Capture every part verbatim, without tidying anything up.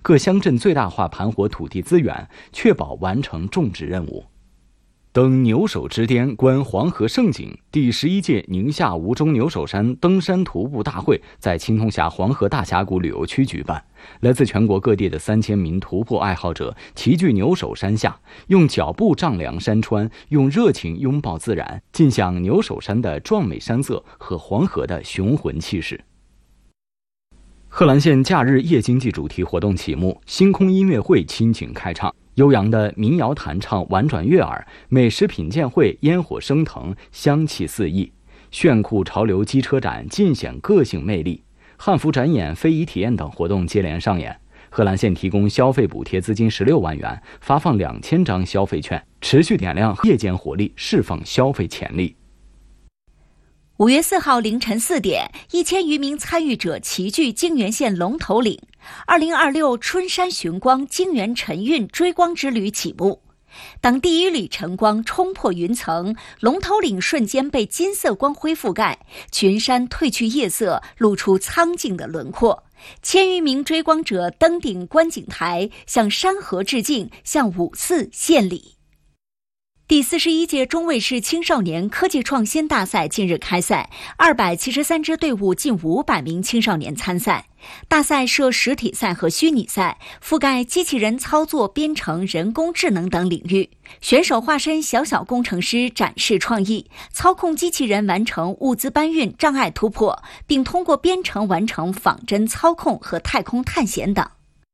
各乡镇最大化盘活土地资源，确保完成种植任务。登牛首之巅，观黄河盛景。第十一届宁夏吴中牛首山登山徒步大会在青铜峡黄河大峡谷旅游区举办，来自全国各地的三千名徒步爱好者齐聚牛首山下，用脚步丈量山川，用热情拥抱自然，尽享牛首山的壮美山色和黄河的雄浑气势。贺兰县假日夜经济主题活动启幕，星空音乐会亲情开唱，悠扬的民谣弹唱婉转悦耳，美食品鉴会烟火升腾，香气四溢，炫酷潮流机车展尽显个性魅力，汉服展演、非遗体验等活动接连上演。贺兰县提供消费补贴资金十六万元，发放两千张消费券，持续点亮夜间活力，释放消费潜力。 五月四号凌晨四点，一千余名参与者齐聚泾源县龙头岭，二零二六春山寻光泾源晨运追光之旅启幕。当第一缕晨光冲破云层，龙头岭瞬间被金色光辉覆盖，群山褪去夜色，露出苍劲的轮廓。千余名追光者登顶观景台，向山河致敬，向五四献礼。第四十一届中卫市青少年科技创新大赛近日开赛，二百七十三支队伍，近五百名青少年参赛。大赛设实体赛和虚拟赛，覆盖机器人操作、编程、人工智能等领域。选手化身小小工程师，展示创意，操控机器人完成物资搬运、障碍突破，并通过编程完成仿真操控和太空探险等。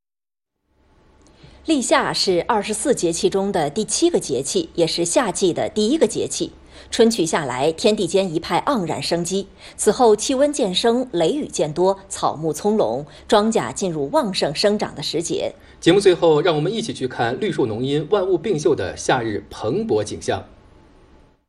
立夏是二十四节气中的第七个节气，也是夏季的第一个节气。春去下来，天地间一派盎然生机。此后气温渐升，雷雨渐多，草木葱茏，庄稼进入旺盛生长的时节。 节目最后，让我们一起去看绿树浓荫、万物并秀的夏日蓬勃景象。